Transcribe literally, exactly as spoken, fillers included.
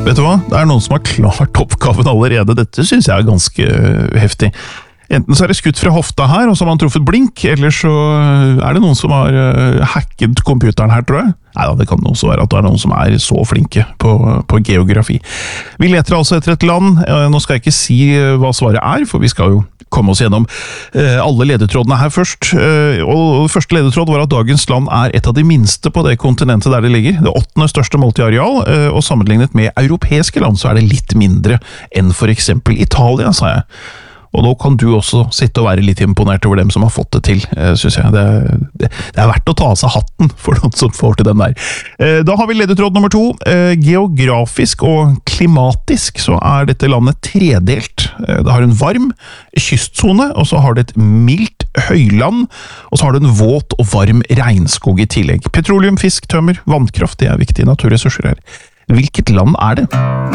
Vet du hva? Det er noen som har klart oppgaven allerede. Dette synes jeg er ganske heftig. Enten så er det skutt fra hofta her, og så har man truffet blink, eller så er det noen som har hacket computeren her, tror jeg. Neida, det kan også være at det er noen som er så flinke på, på geografi. Vi leter altså etter et land. Nå skal jeg ikke si hva svaret er, for vi skal jo komme oss gjennom alle ledetrådene her først. Og første ledetråd var at dagens land er et av de minste på det kontinentet der det ligger. Det åttende største målt i areal, og sammenlignet med europeiske land så er det litt mindre enn for eksempel Italia, sa jeg. Og nå kan du også sitte og være litt imponert over dem som har fått det til, synes jeg. Det, det, det er verdt å ta av seg hatten for noen som får til den der. Da har vi ledetråd nummer to. Geografisk og klimatisk så er dette landet tredelt. Det har en varm kystzone, og så har det et mildt høyland, og så har det en våt og varm regnskog i tillegg. Petroleum, fisk, tømmer, vannkraft, det er viktige naturressurser her. Hvilket land er det?